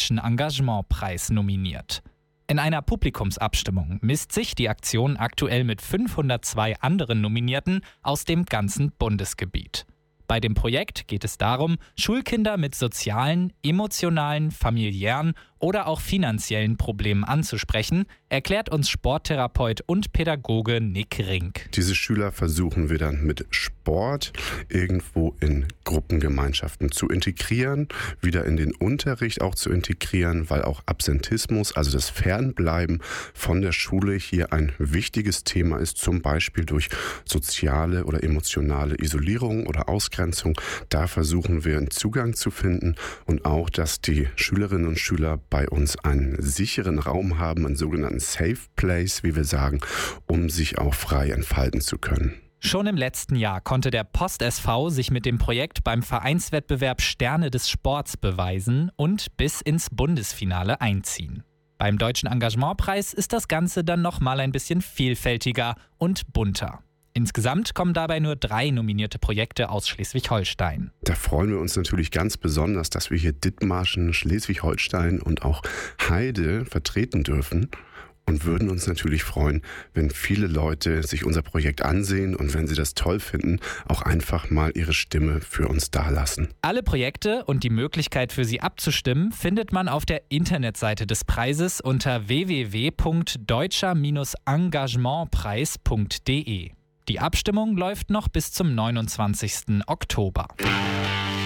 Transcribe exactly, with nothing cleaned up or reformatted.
Deutschen Engagementpreis nominiert. In einer Publikumsabstimmung misst sich die Aktion aktuell mit fünfhundertzwei anderen Nominierten aus dem ganzen Bundesgebiet. Bei dem Projekt geht es darum, Schulkinder mit sozialen, emotionalen, familiären oder auch finanziellen Problemen anzusprechen, erklärt uns Sporttherapeut und Pädagoge Nick Rink. Diese Schüler versuchen wir dann mit Sport irgendwo in Gruppengemeinschaften zu integrieren, wieder in den Unterricht auch zu integrieren, weil auch Absentismus, also das Fernbleiben von der Schule hier ein wichtiges Thema ist, zum Beispiel durch soziale oder emotionale Isolierung oder Ausgrenzung. Da versuchen wir einen Zugang zu finden und auch, dass die Schülerinnen und Schüler bei uns einen sicheren Raum haben, einen sogenannten Safe Place, wie wir sagen, um sich auch frei entfalten zu können. Schon im letzten Jahr konnte der Post S V sich mit dem Projekt beim Vereinswettbewerb Sterne des Sports beweisen und bis ins Bundesfinale einziehen. Beim Deutschen Engagementpreis ist das Ganze dann nochmal ein bisschen vielfältiger und bunter. Insgesamt kommen dabei nur drei nominierte Projekte aus Schleswig-Holstein. Da freuen wir uns natürlich ganz besonders, dass wir hier Dithmarschen, Schleswig-Holstein und auch Heide vertreten dürfen und würden uns natürlich freuen, wenn viele Leute sich unser Projekt ansehen und wenn sie das toll finden, auch einfach mal ihre Stimme für uns dalassen. Alle Projekte und die Möglichkeit für sie abzustimmen findet man auf der Internetseite des Preises unter w w w punkt deutscher engagementpreis punkt d e. Die Abstimmung läuft noch bis zum neunundzwanzigsten Oktober.